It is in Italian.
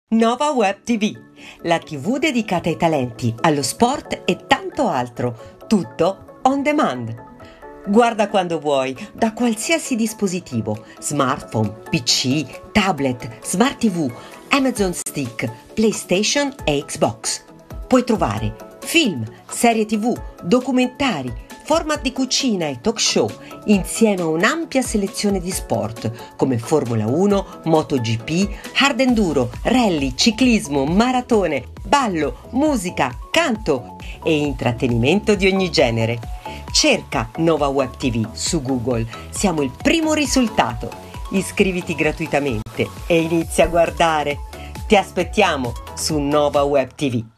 Nova Web TV, la TV dedicata ai talenti, allo sport e tanto altro, tutto on demand. Guarda quando vuoi, da qualsiasi dispositivo, smartphone, PC, tablet, smart TV, Amazon Stick, PlayStation e Xbox. Puoi trovare film, serie TV, documentari, format di cucina e talk show, insieme a un'ampia selezione di sport come Formula 1, MotoGP, hard enduro, rally, ciclismo, maratone, ballo, musica, canto e intrattenimento di ogni genere. Cerca Nova Web TV su Google, siamo il primo risultato. Iscriviti gratuitamente e inizia a guardare. Ti aspettiamo su Nova Web TV.